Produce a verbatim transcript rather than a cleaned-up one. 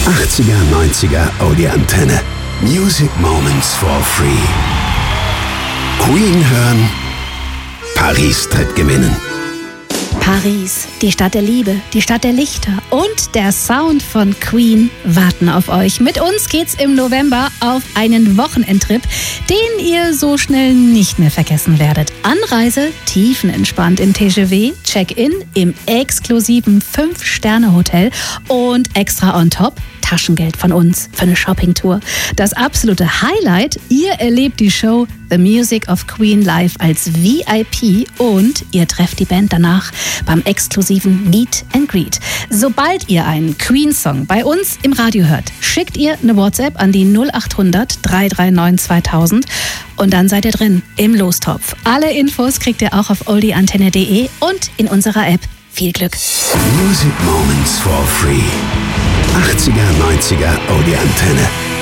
achtziger, neunziger Oldie Antenne. Music Moments for Free. Queen hören. Paris tritt gewinnen. Paris, die Stadt der Liebe, die Stadt der Lichter und der Sound von Queen warten auf euch. Mit uns geht's im November auf einen Wochenendtrip, den ihr so schnell nicht mehr vergessen werdet. Anreise tiefenentspannt im T G V, Check-in im exklusiven fünf Sterne Hotel und extra on top Taschengeld von uns für eine Shoppingtour. Das absolute Highlight, ihr erlebt die Show The Music of Queen live als V I P und ihr trefft die Band danach beim exklusiven Meet and Greet. Sobald ihr einen Queen-Song bei uns im Radio hört, schickt ihr eine WhatsApp an die null acht hundert, drei drei neun, zweitausend und dann seid ihr drin im Lostopf. Alle Infos kriegt ihr auch auf oldie antenne punkt de und in unserer App. Viel Glück! Music Moments for Free. achtziger, neunziger Oldie Antenne.